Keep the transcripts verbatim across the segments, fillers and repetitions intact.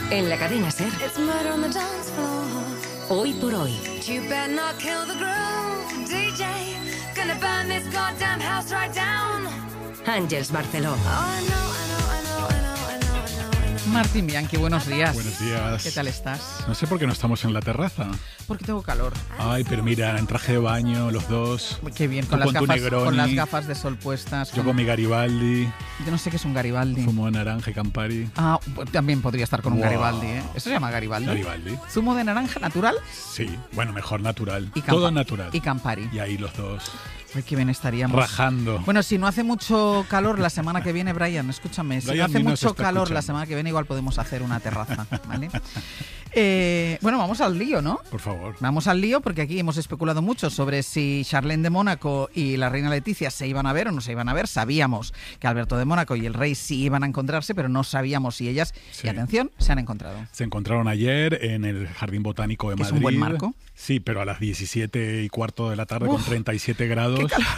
En la cadena SER. Hoy por hoy. Àngels Barceló. Martín Bianchi, buenos días. Buenos días. ¿Qué tal estás? No sé por qué no estamos en la terraza. Porque tengo calor. Ay, pero mira, en traje de baño, los dos. Qué bien, con, Tú las, con tu gafas, Negroni, con las gafas de sol puestas. Yo con mi Garibaldi, Yo no sé qué es un Garibaldi. zumo de naranja y Campari. Ah, pues también podría estar con un Wow. Garibaldi, ¿eh? ¿Eso se llama Garibaldi? Garibaldi. ¿Zumo de naranja natural? Sí, bueno, mejor natural. Y Todo Campa- natural. Y Campari. Y ahí los dos, Ay, qué bien estaríamos. rajando. Bueno, si no hace mucho calor la semana que viene, Brian, escúchame, si Brian no hace ni nos mucho está calor la escuchando. semana que viene, igual podemos hacer una terraza, ¿vale? Eh, bueno, vamos al lío, ¿no? Por favor. Vamos al lío porque aquí hemos especulado mucho sobre si Charlene de Mónaco y la reina Leticia se iban a ver o no se iban a ver. Sabíamos que Alberto de Mónaco y el rey sí iban a encontrarse, pero no sabíamos si ellas, Sí. y atención, se han encontrado. Se encontraron ayer en el Jardín Botánico de Que es Madrid. un buen marco. Sí, pero a las diecisiete y cuarto de la tarde con Uf, treinta y siete grados. ¡Qué calor!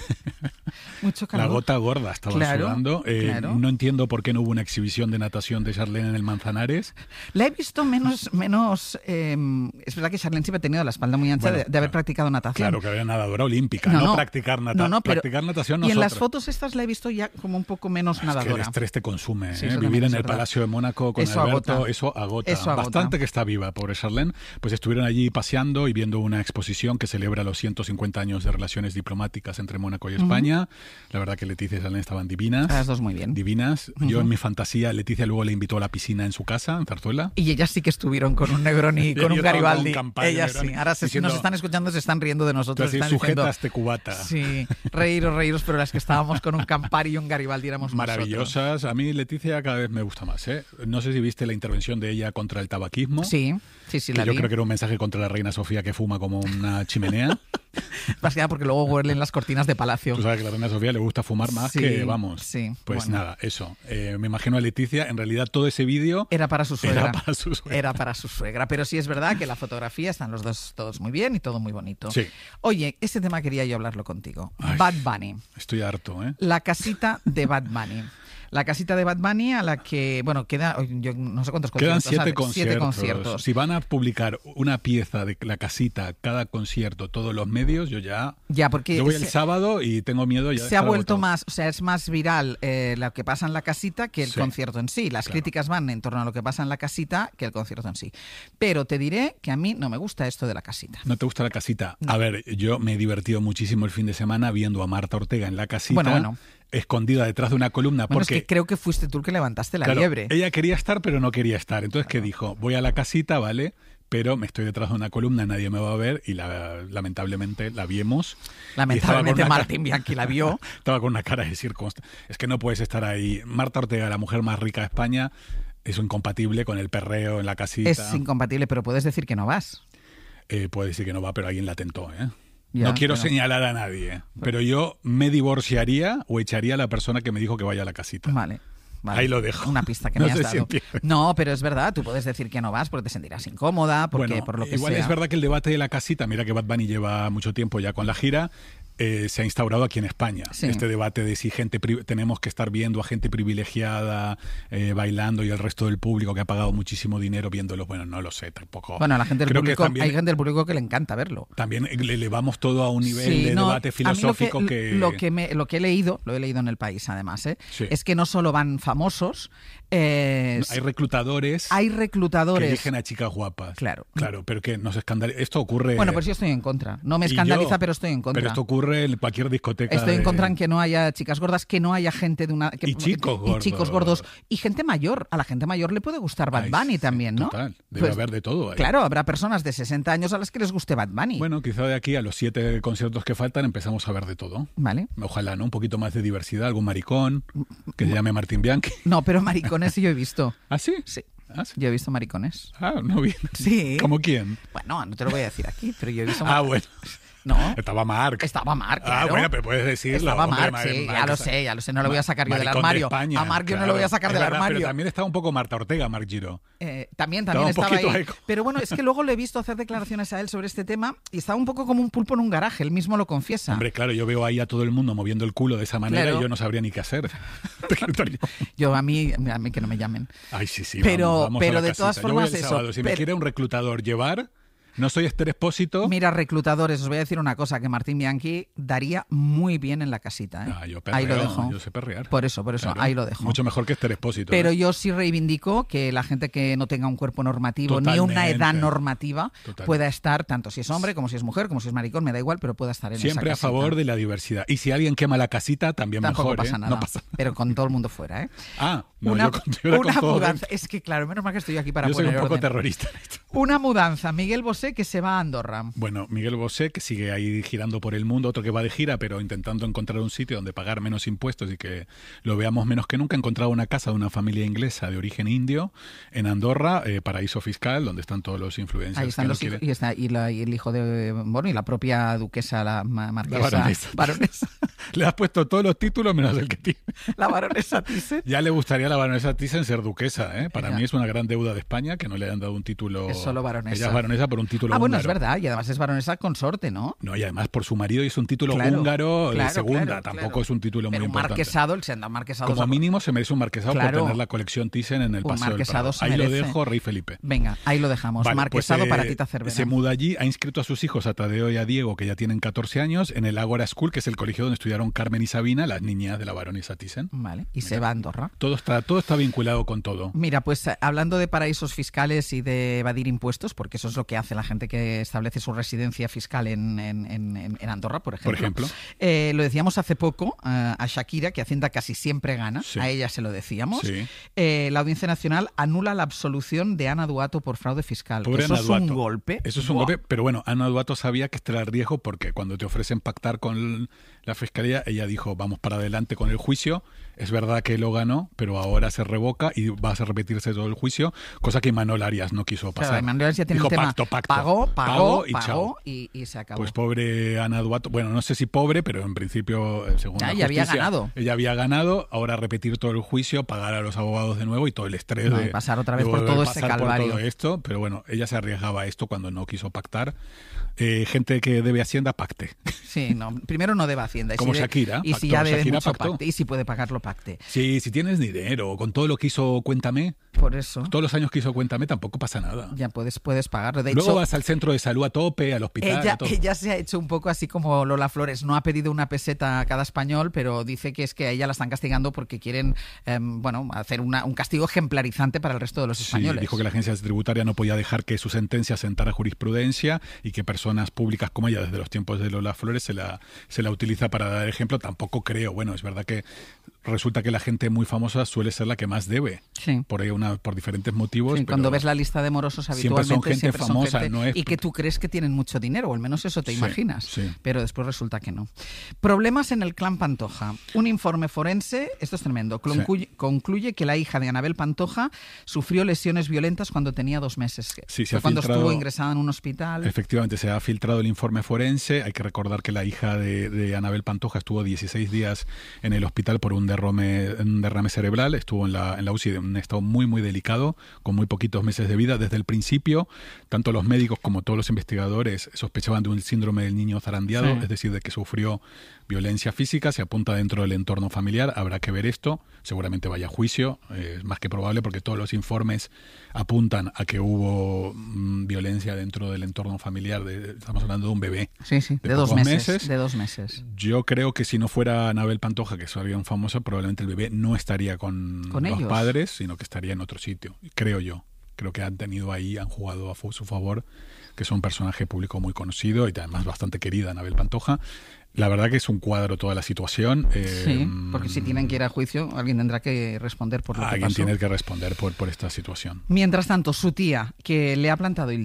Mucho calor. La gota gorda estaba Claro, sudando. Eh, claro. No entiendo por qué no hubo una exhibición de natación de Charlene en el Manzanares. La he visto menos... menos eh, es verdad que Charlene siempre ha tenido la espalda muy ancha Bueno, de, de haber claro. practicado natación. Claro, que había nadadora olímpica, No, no, no. practicar, nata- No, no, pero- practicar natación Y en las nosotros. fotos estas la he visto ya como un poco menos Es que el nadadora. estrés te consume. Sí, ¿eh? eso Vivir también en es el verdad. Palacio de Mónaco con Eso Alberto, agota. eso agota. Eso agota. Bastante que está viva, pobre Charlene. Pues estuvieron allí paseando y viendo una exposición que celebra los ciento cincuenta años de relaciones diplomáticas entre Mónaco y España. La verdad que Leticia y Charlene estaban divinas. Las dos muy bien. Divinas. Yo Ujú. en mi fantasía, Leticia luego le invitó a la piscina en su casa, en Zarzuela. Y ellas sí que estuvieron con un Negroni y Y con un yo estaba con Garibaldi. un Campari, Ellas Negroni, sí. Ahora se, si diciendo- nos están escuchando se están riendo de nosotros. Así, Están sujeta diciendo, este cubata. sí, reíros, reíros, pero las que estábamos con un Campari y un Garibaldi éramos nosotros. Maravillosas. A mí Leticia cada vez me gusta más. ¿eh? No sé si viste la intervención de ella contra el tabaquismo. Sí, sí, sí, Que la yo vi. creo que era un mensaje contra la reina Sofía que fuma como una chimenea. Más que nada porque luego huelen las cortinas de palacio. Tú sabes que a la reina Sofía le gusta fumar más Sí, que, vamos. sí, Pues bueno. nada, eso. Eh, me imagino a Leticia, en realidad todo ese vídeo Era para su suegra. era para su suegra. Era para su suegra. Pero sí es verdad que la fotografía están los dos todos muy bien y todo muy bonito. Sí. Oye, ese tema quería yo hablarlo contigo. Ay. Bad Bunny. Estoy harto, ¿eh? La casita de Bad Bunny. La casita de Bad Bunny a la que, bueno, queda, yo no sé cuántos Quedan conciertos. siete ¿sabes? conciertos. Siete conciertos. Si van a publicar una pieza de la casita, cada concierto, todos los medios, yo ya... Ya, porque Yo voy se, el sábado y tengo miedo ya de se ha estar vuelto agotado. más, o sea, es más viral eh, lo que pasa en la casita que el Sí. concierto en sí. Las Claro. críticas van en torno a lo que pasa en la casita que el concierto en sí. Pero te diré que a mí no me gusta esto de la casita. ¿No te gusta la casita? No. A ver, yo me he divertido muchísimo el fin de semana viendo a Marta Ortega en la casita, Bueno, bueno. escondida detrás de una columna, Bueno, porque es que creo que fuiste tú el que levantaste la claro, liebre. ella quería estar, pero no quería estar. Entonces, ¿qué dijo? Voy a la casita, ¿vale? Pero me estoy detrás de una columna, nadie me va a ver y la- lamentablemente la vimos. Lamentablemente Y estaba con una Martín Bianchi la vio. cara- Estaba con una cara de circunstancia. Es que no puedes estar ahí. Marta Ortega, la mujer más rica de España, es incompatible con el perreo en la casita. Es incompatible, pero puedes decir que no vas. Eh, puede decir que no va, pero alguien la tentó, ¿eh? Ya, no quiero pero- señalar a nadie, pero yo me divorciaría o echaría a la persona que me dijo que vaya a la casita. Vale. Vale. Ahí lo dejo. Una pista que No me has sé si dado. entiendes. No, pero es verdad, tú puedes decir que no vas porque te sentirás incómoda, porque Bueno, por lo que igual sea. es verdad que el debate de la casita, mira que Bad Bunny lleva mucho tiempo ya con la gira, eh, se ha instaurado aquí en España. Sí. Este debate de si gente pri- tenemos que estar viendo a gente privilegiada eh, bailando y el resto del público que ha pagado muchísimo dinero viéndolo. Bueno, no lo sé tampoco. Bueno, a la gente del Creo que público, también- hay gente del público que le encanta verlo. También le elevamos todo a un nivel Sí, de no, debate a mí lo filosófico que, que... Lo que, me- lo que he leído, lo he leído en El País además, ¿eh? Sí. es que no solo van famosos, eh, Hay reclutadores hay que reclutadores. eligen a chicas guapas. Claro. Claro, pero que nos escandaliza. Esto ocurre... Bueno, pues yo estoy en contra. No me y escandaliza, yo, pero estoy en contra. Pero esto ocurre en cualquier discoteca. Estoy en de- contra en que no haya chicas gordas, que no haya gente de una... que- Y chicos y chicos gordos. gordos. Y gente mayor. A la gente mayor le puede gustar Bad Ay, Bunny sí, también, ¿no? Total, debe Pues, haber de todo ahí. Claro, habrá personas de sesenta años a las que les guste Bad Bunny. Bueno, quizá de aquí a los siete conciertos que faltan empezamos a ver de todo. ¿Vale? Ojalá, ¿no? Un poquito más de diversidad, algún maricón que se llame Martín Bianchi. No, pero maricones sí yo he visto. ¿Ah, sí? Sí, Ah, sí. yo he visto maricones. Ah, no bien. Sí. ¿Cómo quién? Bueno, no te lo voy a decir aquí, pero yo he visto... Ah, bueno. No. Estaba Marc. Estaba Marc, Ah, claro. bueno, pero puedes decirlo. Estaba hombre, Marc, sí, Marc, ya lo Marc, sé, ya lo sé. No lo voy a sacar yo del maricón de armario. España, A Marc yo no claro. lo voy a sacar Es del verdad, armario. Pero también estaba un poco Marta Ortega, Marc Giró. Eh, también, también Estaba estaba, un ahí. poquito ahí. Pero bueno, es que luego le he visto hacer declaraciones a él sobre este tema y estaba un poco como un pulpo en un garaje, él mismo lo confiesa. Hombre, claro, yo veo ahí a todo el mundo moviendo el culo de esa manera Claro. y yo no sabría ni qué hacer. Yo a mí, a mí que no me llamen. Ay, sí, sí, Pero- vamos, vamos a pero la de casita. todas Yo voy formas el eso, sábado. Si me pero- quiere un reclutador llevar, no soy Esther Expósito. Mira, reclutadores, os voy a decir una cosa, que Martín Bianchi daría muy bien en la casita. ¿eh? Ah, yo Ahí lo perreo, dejo. yo sé perrear. Por eso, por eso, Claro, ahí lo dejo. Mucho mejor que Esther Expósito. Pero ¿eh? yo sí reivindico que la gente que no tenga un cuerpo normativo ni una Totalmente. edad normativa Total. pueda estar, tanto si es hombre como si es mujer, como si es maricón, me da igual, pero pueda estar en Siempre esa a casita. favor de la diversidad. Y si alguien quema la casita, también Tampoco mejor. pasa ¿eh? nada, No pasa pero con todo el mundo fuera. ¿eh? Ah, no, una yo, con- yo era con una todo mudanza, dentro. es que claro, menos mal que estoy aquí para Yo soy poner un poco orden. terrorista en esto. Una mudanza, Miguel Bosé que se va a Andorra. Bueno, Miguel Bosé, que sigue ahí girando por el mundo, otro que va de gira, pero intentando encontrar un sitio donde pagar menos impuestos y que lo veamos menos que nunca. Ha encontrado una casa de una familia inglesa de origen indio en Andorra, eh, paraíso fiscal, donde están todos los influencers. Ahí están que no los hijos, quieren- y, está, y, la- y el hijo de, bueno, y la propia duquesa, la ma- marquesa, La baronesa. baronesa, Le has puesto todos los títulos menos el que tiene. la baronesa Thyssen. Ya le gustaría a la baronesa Thyssen ser duquesa, ¿eh? Para Ella- mí es una gran deuda de España que no le hayan dado un título. Es solo baronesa. Ella es baronesa por un título Ah, bueno, es húngaro. verdad, y además es baronesa consorte, ¿no? No, y además por su marido hizo un título Claro, húngaro claro, de segunda. claro, Tampoco claro. es un título Pero muy un importante. marquesado, el senda marquesado. Como mínimo se merece un marquesado Claro. por tener la colección Thyssen en el Un Paseo del marquesado Prado. se Ahí lo merece. dejo, Rey Felipe. Venga, ahí lo dejamos. Vale, Marquesado pues, eh, para Tita Cervera. Se muda allí, ha inscrito a sus hijos, a Tadeo y a Diego, que ya tienen catorce años, en el Ágora School, que es el colegio donde estudiaron Carmen y Sabina, las niñas de la baronesa Thyssen. Vale, y se Mira. va a Andorra. Todo está, todo está vinculado con todo. Mira, pues eh, hablando de paraísos fiscales y de evadir impuestos, porque eso es lo que hace la gente que establece su residencia fiscal en, en- en- en Andorra, por ejemplo. Por ejemplo. Eh, lo decíamos hace poco eh, a Shakira, que Hacienda casi siempre gana, Sí. a ella se lo decíamos. Sí. Eh, la Audiencia Nacional anula la absolución de Ana Duato por fraude fiscal. Pobre Eso Ana es Duato. un golpe. Eso es un Buah. golpe, pero bueno, Ana Duato sabía que este era el riesgo porque cuando te ofrecen pactar con la fiscalía, ella dijo, vamos para adelante con el juicio. Es verdad que lo ganó, pero ahora se revoca y va a repetirse todo el juicio, cosa que Imanol Arias no quiso pasar. Claro, Manuel ya tiene Dijo un tema. pacto, pacto. Pagó, pagó, Pago y pagó chao. y, y se acabó. Pues pobre Ana Duato, bueno, no sé si pobre, pero en principio, eh, según Ya, la ella había justicia, ganado. Ella había ganado, ahora repetir todo el juicio, pagar a los abogados de nuevo y todo el estrés No, de y pasar otra vez de por volver todo a ese pasar por calvario. todo esto, pero bueno, ella se arriesgaba a esto cuando no quiso pactar. Eh, gente que debe Hacienda, pacte. Sí, no, primero no debe Hacienda. Y Como si de- Shakira, Y si pactó. ya debe Shakira mucho, pactó. pacte. Y si puede pagarlo, pacte. Sí, si tienes dinero, con todo lo que hizo Cuéntame, Por eso todos los años que hizo Cuéntame, tampoco pasa nada. ya puedes, puedes pagarlo. De Luego hecho, vas al centro de salud a tope, al hospital, ella, a todo. ella se ha hecho un poco así como Lola Flores. No ha pedido una peseta a cada español, pero dice que es que a ella la están castigando porque quieren em, bueno, hacer una- un castigo ejemplarizante para el resto de los Sí, españoles. dijo que la agencia tributaria no podía dejar que su sentencia sentara jurisprudencia y que personas públicas como ella, desde los tiempos de Lola Flores, se la, se la utiliza para dar ejemplo. Tampoco creo. Bueno, es verdad que resulta que la gente muy famosa suele ser la que más debe, Sí. por ahí una, por diferentes motivos. Sí, pero cuando ves la lista de morosos siempre habitualmente son gente siempre son famosa, gente- no es- y que tú crees que tienen mucho dinero, o al menos eso te Sí, imaginas, sí. pero después resulta que no. Problemas en el clan Pantoja. Un informe forense, esto es tremendo, concluye, concluye que la hija de Anabel Pantoja sufrió lesiones violentas cuando tenía dos meses. Sí, se Fue ha cuando filtrado- estuvo ingresada en un hospital. Efectivamente, se ha filtrado el informe forense. Hay que recordar que la hija de, de Anabel Pantoja estuvo dieciséis días en el hospital por un derrame, un derrame cerebral. Estuvo en la, en la U C I en un estado muy, muy delicado, con muy poquitos meses de vida. Desde el principio, tanto los médicos como todos los investigadores sospechaban de un síndrome del niño zarandeado, Sí. es decir, de que sufrió violencia física. Se apunta dentro del entorno familiar. Habrá que ver esto. Seguramente vaya a juicio. Eh, es más que probable porque todos los informes apuntan a que hubo mm, violencia dentro del entorno familiar. De, estamos hablando de un bebé. Sí, sí, de, de dos pocos meses, meses. De dos meses. Yo creo que si no fuera Anabel Pantoja, que es alguien famosa, probablemente el bebé no estaría con, ¿Con los ellos? padres, sino que estaría en otro sitio. Creo yo. Creo que han tenido ahí, han jugado a fu- su favor, que es un personaje público muy conocido y además bastante querida, Anabel Pantoja. La verdad que es un cuadro toda la situación. Eh, Sí, porque si tienen que ir a juicio, alguien tendrá que responder por lo que Alguien pasó. tiene que responder por, por esta situación. Mientras tanto, su tía, que le ha plantado el divo.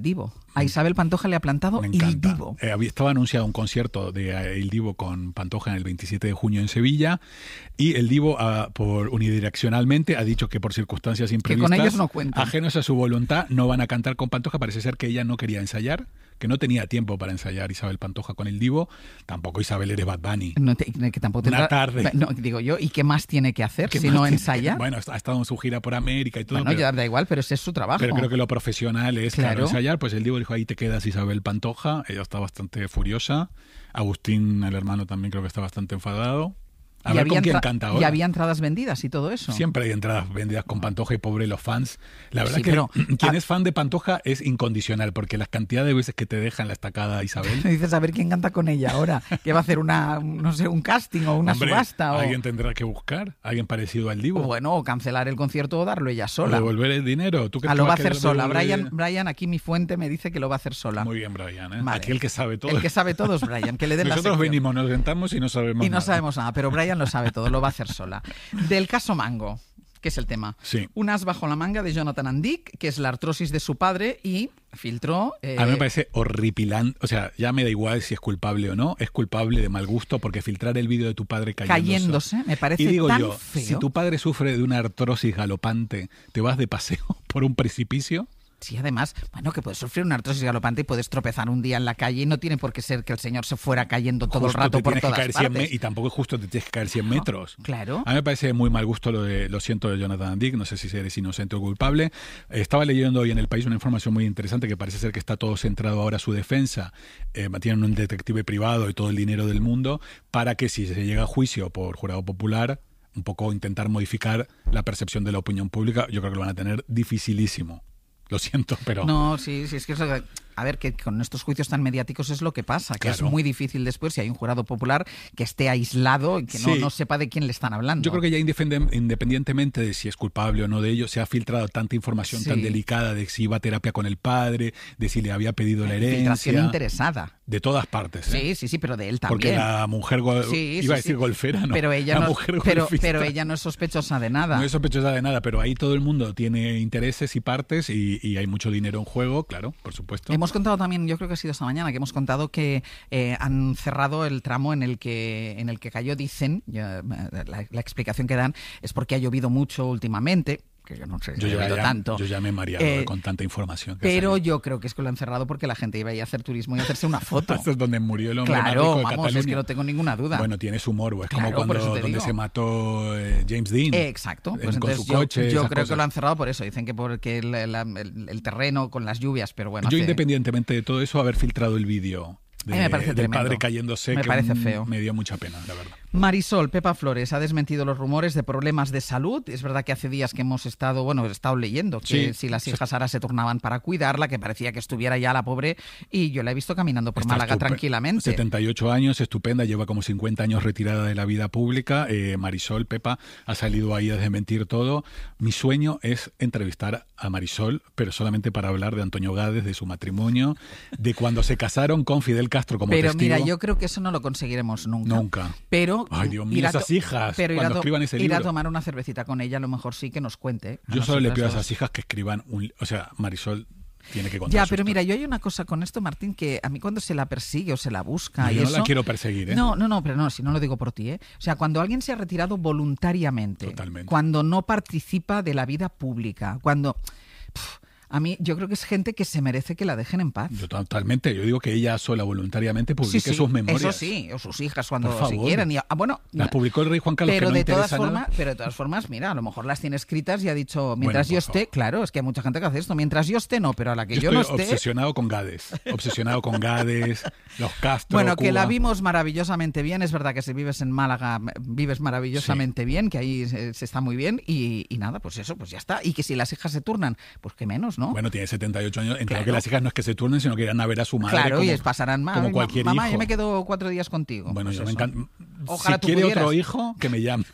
A Isabel Pantoja le ha plantado Il Divo. Eh, estaba anunciado un concierto de eh, Il Divo con Pantoja en el veintisiete de junio en Sevilla y El Divo, uh, por unidireccionalmente, ha dicho que por circunstancias imprevistas, que con ellos no cuentan, ajenos a su voluntad, no van a cantar con Pantoja. Parece ser que ella no quería ensayar, que no tenía tiempo para ensayar Isabel Pantoja con El Divo. Tampoco Isabel eres Bad Bunny. No te, que tampoco Una tendrá, tarde. No, digo yo, ¿y qué más tiene que hacer si más no tiene? ensaya? Bueno, ha estado en su gira por América y todo. Bueno, pero, ya da igual, pero ese es su trabajo. Pero creo que lo profesional es claro. Claro, ensayar. Pues El Divo dijo, ahí te quedas, Isabel Pantoja. Ella está bastante furiosa. Agustín, el hermano, también creo que está bastante enfadado. A y ver con quién entra- canta ahora. Y había entradas vendidas y todo eso. Siempre hay entradas vendidas con Pantoja y pobre los fans. La verdad Sí, que pero- quien ah. es fan de Pantoja es incondicional, porque las cantidades de veces que te dejan la estacada Isabel. Dices, a ver quién canta con ella ahora. Que va a hacer una, no sé, un casting o una Hombre, subasta. O, alguien tendrá que buscar, alguien parecido al Divo. o bueno, o cancelar el concierto o darlo ella O sola. devolver el dinero. ¿Tú crees Ah, que lo va a querer hacer sola. devolver- Brian, Brian, aquí mi fuente me dice que lo va a hacer sola. Muy bien, Brian. ¿eh? Vale. Aquí el que sabe todo. El que sabe todo es Brian, que le den la Nosotros sección. venimos, nos sentamos y no sabemos Y no nada. sabemos nada, pero Brian lo sabe todo, lo va a hacer sola. Del caso Mango, que es el tema. Sí. Un as bajo la manga de Jonathan Andick, que es la artrosis de su padre, y filtró... eh, A mí me parece horripilante. O sea, ya me da igual si es culpable o no. Es culpable de mal gusto porque filtrar el vídeo de tu padre cayéndose. cayéndose, me parece Y digo tan yo, feo. si tu padre sufre de una artrosis galopante, ¿te vas de paseo por un precipicio? Sí, además, bueno, que puedes sufrir una artrosis galopante y puedes tropezar un día en la calle y no tiene por qué ser que el señor se fuera cayendo todo Justo el rato te por tienes que todas caer cien me- partes. y tampoco es justo te tienes que caer cien metros. Claro. A mí me parece muy mal gusto lo de lo siento de Jonathan Dick, no sé si eres inocente o culpable. Eh, Estaba leyendo hoy en El País una información muy interesante que parece ser que está todo centrado ahora a su defensa. Eh, tienen un detective privado y todo el dinero del mundo para que si se llega a juicio por jurado popular, un poco intentar modificar la percepción de la opinión pública. Yo creo que lo van a tener dificilísimo. Lo siento, pero... No, sí, sí, es que es lo que- a ver, que con estos juicios tan mediáticos es lo que pasa, que Claro. es muy difícil después, si hay un jurado popular, que esté aislado y que no, Sí. no sepa de quién le están hablando. Yo creo que ya indefende- independientemente de si es culpable o no de ello, se ha filtrado tanta información Sí. tan delicada de si iba a terapia con el padre, de si le había pedido la Filtración herencia. interesada. De todas partes. ¿eh? Sí, sí, sí, pero de él también. Porque la mujer, go- Sí, iba a sí, decir sí. golfera, ¿no? Pero ella la no, mujer pero, golfista. pero ella no es sospechosa de nada. No es sospechosa de nada, pero ahí todo el mundo tiene intereses y partes y, y hay mucho dinero en juego, claro, por supuesto. Hemos contado también, yo creo que ha sido esta mañana, que hemos contado que eh, han cerrado el tramo en el que en el que cayó, dicen, ya, la, la explicación que dan es porque ha llovido mucho últimamente, que yo no sé si Yo ha ya, llovido ya- tanto. yo ya me he mareado Eh, con tanta información. que ha Pero salido. yo creo que es que lo han cerrado porque la gente iba a ir a hacer turismo y a hacerse una foto. Esto es donde murió el hombre más rico Claro, de vamos, Cataluña. es que no tengo ninguna duda. Bueno, tiene su morbo. Es Claro, como por eso cuando te donde digo. se mató eh, James Dean. Eh, Exacto, pues en- con entonces su yo, coche. yo esas creo que cosas. lo han cerrado por eso. Dicen que porque el, la- el- el terreno con las lluvias, pero bueno. Yo, hace- independientemente de todo eso, haber filtrado el vídeo de- A mí me parece del tremendo. padre cayéndose, Me que parece mm, feo. me dio mucha pena, la verdad. Marisol Pepa Flores ha desmentido los rumores de problemas de salud. Es verdad que hace días que hemos estado, bueno, he estado leyendo que Sí. si las hijas ahora se turnaban para cuidarla, que parecía que estuviera ya la pobre, y yo la he visto caminando por Está Málaga estupe- tranquilamente. setenta y ocho años, estupenda, lleva como cincuenta años retirada de la vida pública. Eh, Marisol Pepa ha salido ahí a desmentir todo. Mi sueño es entrevistar a Marisol, pero solamente para hablar de Antonio Gades, de su matrimonio, de cuando se casaron con Fidel Castro como Pero testigo. mira, yo creo que eso no lo conseguiremos nunca. Nunca. Pero Ay, Dios mío, ir a esas to- hijas, pero ir a cuando to- escriban ese ir a libro. tomar una cervecita con ella, a lo mejor sí que nos cuente. a Yo solo le nosotras pido a dos. esas hijas que escriban un... O sea, Marisol tiene que contar Ya, su pero mira, historia. yo hay una cosa con esto, Martín, que a mí cuando se la persigue o se la busca No, y yo no eso... la quiero perseguir, ¿eh? No, no, no, pero no, si no lo digo por ti, ¿eh? O sea, cuando alguien se ha retirado voluntariamente, Totalmente. cuando no participa de la vida pública, cuando... Pf, a mí, yo creo que es gente que se merece que la dejen en paz. Yo totalmente. Yo digo que ella sola voluntariamente publique Sí, sí, sus memorias. eso sí, o sus hijas cuando Por si favor. quieran. Y, ah, bueno, Las publicó el rey Juan Carlos, pero que no de todas interesa nada. formas, pero de todas formas, mira, a lo mejor las tiene escritas y ha dicho, mientras Bueno, yo por esté, favor. claro, es que hay mucha gente que hace esto, mientras yo esté no, pero a la que Yo, yo, no estoy esté... obsesionado con Gades. Obsesionado con Gades, los Castro, Bueno, que la Cuba. vimos maravillosamente bien. Es verdad que si vives en Málaga, vives maravillosamente bien, que ahí se, se está muy bien. Y, y nada, pues eso, pues ya está. Y que si las hijas se turnan, pues que menos, ¿no? Bueno, tiene setenta y ocho años. Entiendo Claro. que las hijas no es que se turnen, sino que irán a ver a su madre. claro, como, y es pasarán más. como cualquier Mamá, hijo. yo me quedo cuatro días contigo. Bueno, Pues yo me eso. encanta. Ojalá si tú quiere pudieras. otro hijo, que me llame.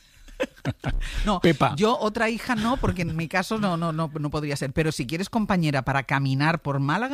No, Pepa. yo otra hija no, porque en mi caso no, no, no, no podría ser. Pero si quieres compañera para caminar por Málaga,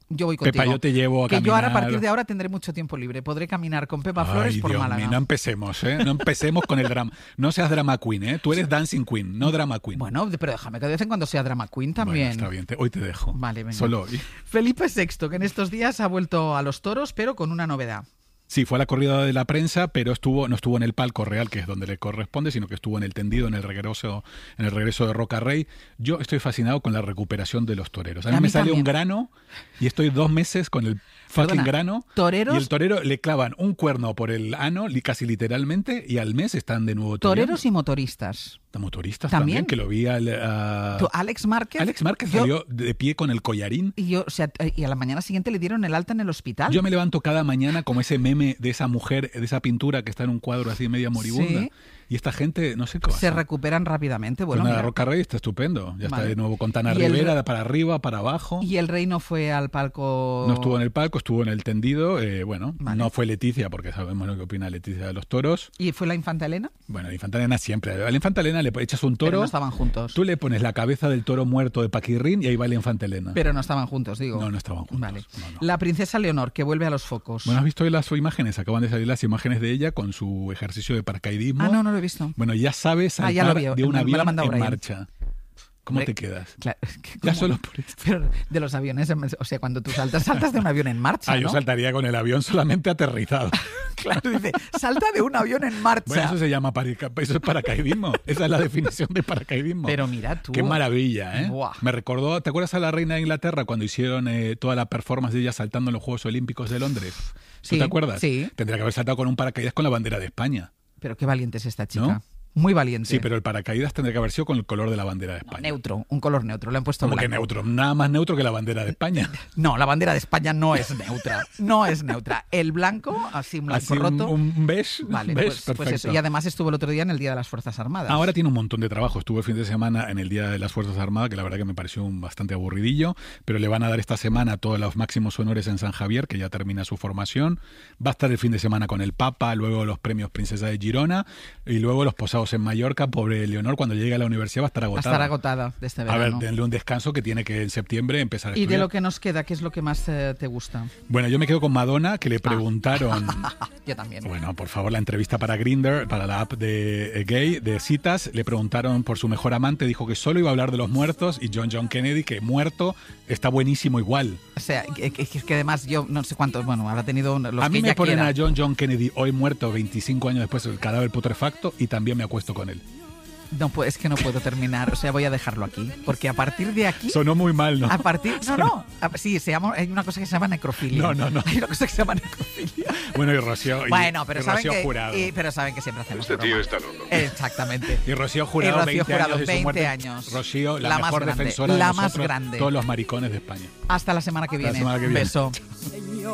Yo voy contigo. Pepa, yo te llevo a que caminar. yo ahora, a partir de ahora, tendré mucho tiempo libre. Podré caminar con Pepa Flores Ay, por Dios Málaga. mío, no empecemos, ¿eh? No empecemos con el drama. No seas drama queen, ¿eh? Tú eres dancing queen, no drama queen. Bueno, pero déjame que de vez en cuando sea drama queen también. Bueno, está bien, te- hoy te dejo. Vale, venga. Solo hoy. Felipe sexto, que en estos días ha vuelto a los toros, pero con una novedad. Sí, fue a la corrida de la prensa, pero estuvo no estuvo en el palco real, que es donde le corresponde, sino que estuvo en el tendido, en el regreso, en el regreso de Roca Rey. Yo estoy fascinado con la recuperación de los toreros. A mí, A mí me sale también. un grano y estoy dos meses con el fucking Perdona, grano. toreros- Y el torero le clavan un cuerno por el ano, li- casi literalmente, y al mes están de nuevo toreando. Toreros y motoristas. Motoristas ¿También? también, que lo vi al, a- Tú, Alex Márquez. Alex Márquez yo- salió de pie con el collarín. Y, yo, o sea, y a la mañana siguiente le dieron el alta en el hospital. Yo me levanto cada mañana como ese meme de esa mujer, de esa pintura que está en un cuadro así media moribunda. Sí. Y esta gente, no sé qué pasa. Se recuperan rápidamente. Bueno, Pues nada, mira. Roca Rey está estupendo. Ya Vale. está de nuevo con Tana Y el- Rivera, para arriba, para abajo. Y el rey no fue al palco. No estuvo en el palco, estuvo en el tendido. eh, bueno, Vale. no fue Leticia, porque sabemos lo que opina Leticia de los toros. ¿Y fue la infanta Elena? Bueno, la Infanta Elena siempre. A la Infanta Elena le echas un Pero toro, no estaban juntos. tú le pones la cabeza del toro muerto de Paquirrín y ahí va la Infanta Elena. Pero no estaban juntos, digo. No, no estaban juntos. Vale. No, no. La princesa Leonor, que vuelve a los focos. Bueno, ¿has visto hoy las imágenes? Acaban de salir las imágenes de ella con su ejercicio de paracaidismo. ah, no, no lo he visto. Bueno, ya sabe Ah, ya lo saltar vi, de un me lo ha avión mandado en Brian. marcha. ¿Cómo Hombre, te quedas? Claro, es que Ya como- solo por esto. Pero de los aviones, o sea, cuando tú saltas, saltas de un avión en marcha, Ah, ¿no? yo saltaría con el avión solamente aterrizado. Claro, dice, salta de un avión en marcha. Bueno, eso se llama parica- eso es paracaidismo. Esa es la definición de paracaidismo. Pero mira tú. Qué maravilla, ¿eh? Buah. Me recordó, ¿te acuerdas a la reina de Inglaterra cuando hicieron eh, toda la performance de ella saltando en los Juegos Olímpicos de Londres? ¿Tú Sí, te acuerdas? sí. Tendría que haber saltado con un paracaídas con la bandera de España. Pero qué valiente es esta chica. ¿No? Muy valiente. Sí, pero el paracaídas tendría que haber sido con el color de la bandera de No, España. neutro, un color neutro. Le han puesto Como que blanco. neutro, nada más neutro que la bandera de España. No, la bandera de España no es neutra. No es neutra. El blanco, así un blanco Así un, roto. un beige, Vale, beige, pues, pues perfecto. eso. Y además estuvo el otro día en el Día de las Fuerzas Armadas. Ahora tiene un montón de trabajo. Estuvo el fin de semana en el Día de las Fuerzas Armadas, que la verdad que me pareció un bastante aburridillo, pero le van a dar esta semana todos los máximos honores en San Javier, que ya termina su formación. Va a estar el fin de semana con el Papa, luego los premios Princesa de Girona y luego los posados en Mallorca. Pobre Leonor, cuando llegue a la universidad va a estar Va a agotada. estar agotada de este A ver, verano. denle un descanso que tiene que en septiembre empezar a Y de estudiar. lo que nos queda, ¿qué es lo que más eh, te gusta? Bueno, yo me quedo con Madonna, que le Ah. preguntaron... Yo también. Bueno, por favor, la entrevista para Grindr, para la app de eh, gay, de citas, le preguntaron por su mejor amante, dijo que solo iba a hablar de los muertos, y John John Kennedy, que muerto, está buenísimo igual. O sea, que, que- que además yo no sé cuántos, bueno, habrá tenido los a mí que me ella ponen quiera. a John John Kennedy hoy muerto, veinticinco años después, el cadáver putrefacto, y también me acuesto con él. No, pues es que no puedo terminar, o sea, voy a dejarlo aquí, porque a partir de aquí... Sonó muy mal, ¿no? A partir... No, no, a- sí, se llama, hay una cosa que se llama necrofilia. No, no, no. Hay una cosa que se llama necrofilia. Bueno, y Rocío, y- Bueno, pero y saben, Rocío que, Jurado. y- pero saben que siempre hacemos Este tío broma. está loco. Exactamente. Y Rocío Jurado, Y Rocío veinte Jurado, años de su veinte muerte. años. Rocío, la, La más mejor grande, defensora de la más nosotros, grande. todos los maricones de España. Hasta la semana que Hasta la viene. semana que viene. Beso.